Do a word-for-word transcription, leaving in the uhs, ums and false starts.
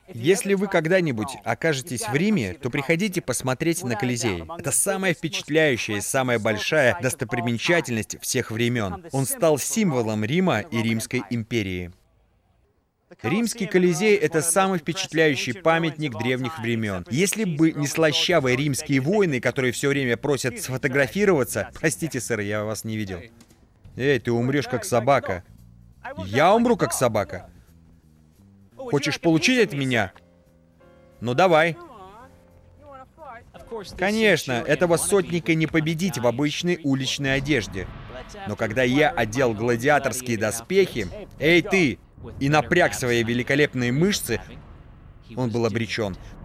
Если вы когда-нибудь окажетесь в Риме, то приходите посмотреть на Колизей. Это самая впечатляющая и самая большая достопримечательность всех времен. Он стал символом Рима и Римской империи. Римский Колизей — это самый впечатляющий памятник древних времен. Если бы не слащавые римские воины, которые все время просят сфотографироваться... Простите, сэр, я вас не видел. Эй, ты умрешь как собака. Я умру как собака. Хочешь получить от меня? Ну давай. Конечно, этого сотника не победить в обычной уличной одежде. Но когда я одел гладиаторские доспехи, эй ты, и напряг свои великолепные мышцы, он был обречен.